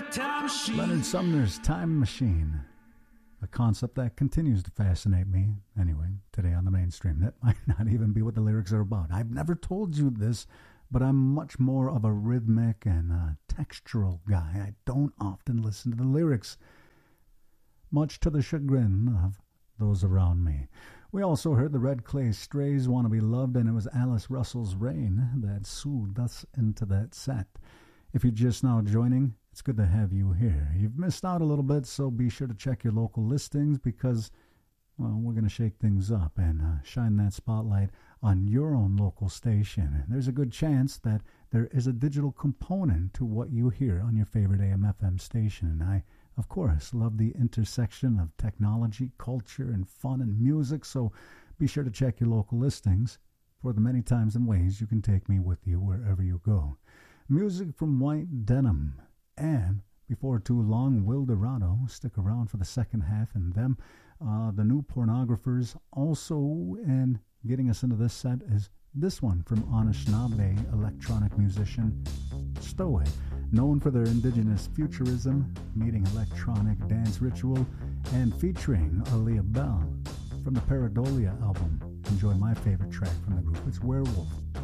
Leonard Sumner's Time Machine, a concept that continues to fascinate me, anyway, today on the mainstream. That might not even be what the lyrics are about. I've never told you this, but I'm much more of a rhythmic and textural guy. I don't often listen to the lyrics, much to the chagrin of those around me. We also heard the Red Clay Strays' Wanna Be Loved, and it was Alice Russell's Rain that soothed us into that set. If you're just now joining, it's good to have you here. You've missed out a little bit, so be sure to check your local listings because, well, we're going to shake things up and shine that spotlight on your own local station. And there's a good chance that there is a digital component to what you hear on your favorite AM/FM station. And I, of course, love the intersection of technology, culture, and fun and music, so be sure to check your local listings for the many times and ways you can take me with you wherever you go. Music from White Denim, and before too long, Wildorado. Stick around for the second half, and them, the New Pornographers. Also, and getting us into this set is this one from Anishinaabe electronic musician Stowhead, known for their indigenous futurism, meeting electronic dance ritual, and featuring Aaliyah Bell from the Paradolia album. Enjoy my favorite track from the group. It's Werewolf.